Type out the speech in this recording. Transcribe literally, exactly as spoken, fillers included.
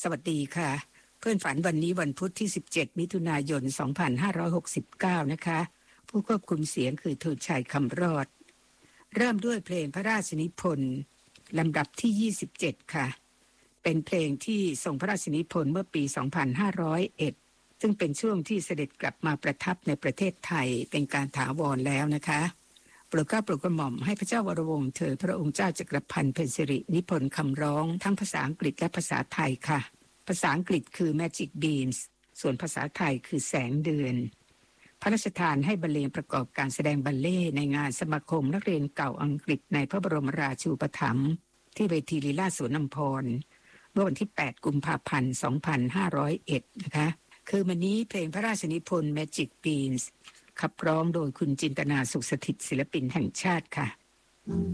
สวัสดีค่ะเพื่อนฝันวันนี้วันพุธที่สิบเจ็ดมิถุนายนสองพันห้าร้อยหกสิบเก้านะคะผู้ควบคุมเสียงคือธงชัยคำรอดเริ่มด้วยเพลงพระราชนิพนธ์ลำดับที่ยี่สิบเจ็ดค่ะเป็นเพลงที่ทรงพระราชนิพนธ์เมื่อปีสองพันห้าร้อยเอ็ดซึ่งเป็นช่วงที่เสด็จกลับมาประทับในประเทศไทยเป็นการถาวรแล้วนะคะโปรดเกล้าโปรดกระหม่อมให้พระเจ้าวรวงศ์เธอพระองค์เจ้าจักรพันธ์เพ็ญสิรินิพนธ์คำร้องทั้งภาษาอังกฤษและภาษาไทยค่ะภาษาอังกฤษคือ Magic Beans ส่วนภาษาไทยคือแสงเดือนพระราชทานให้บรรเลงประกอบการแสดงบัลเล่ต์ในงานสมาคมนักเรียนเก่าอังกฤษในพระบรมราชูปถัมภ์ที่เวทีลีลาสวนอัมพรเมื่อวันที่แปดกุมภาพันธ์สองพันห้าร้อยเอ็ดนะคะคือวันนี้เพลงพระราชนิพนธ์ Magic Beans ขับร้องโดยคุณจินตนาสุขสถิตศิลปินแห่งชาติค่ะ